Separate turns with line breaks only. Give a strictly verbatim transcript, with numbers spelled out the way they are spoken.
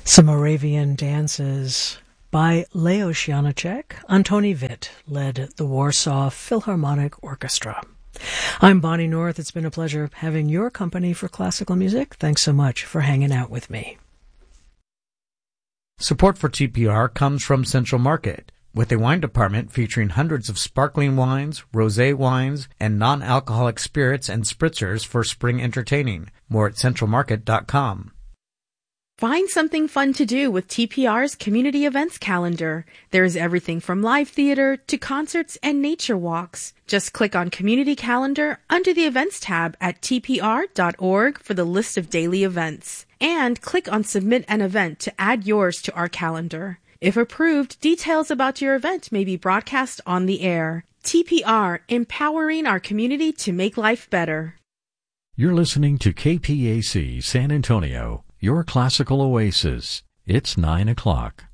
Some Moravian dances by Leos Janáček. Antoni Witt led the Warsaw Philharmonic Orchestra. I'm Bonnie North. It's been a pleasure having your company for classical music. Thanks so much for hanging out with me.
Support for T P R comes from Central Market, with a wine department featuring hundreds of sparkling wines, rosé wines, and non-alcoholic spirits and spritzers for spring entertaining. More at central market dot com.
Find something fun to do with T P R's community events calendar. There's everything from live theater to concerts and nature walks. Just click on Community Calendar under the Events tab at T P R dot org for the list of daily events. And click on Submit an Event to add yours to our calendar. If approved, details about your event may be broadcast on the air. T P R, empowering our community to make life better.
You're listening to K P A C San Antonio, your classical oasis. It's nine o'clock.